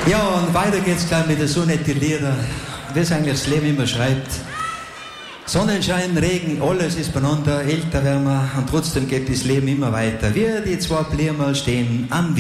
Ja, und weiter geht's gleich mit der so nette Lieder, wie es eigentlich das Leben immer schreibt. Sonnenschein, Regen, alles ist beieinander, älter werden wir und trotzdem geht das Leben immer weiter. Wir, die zwei Bleiben mal stehen am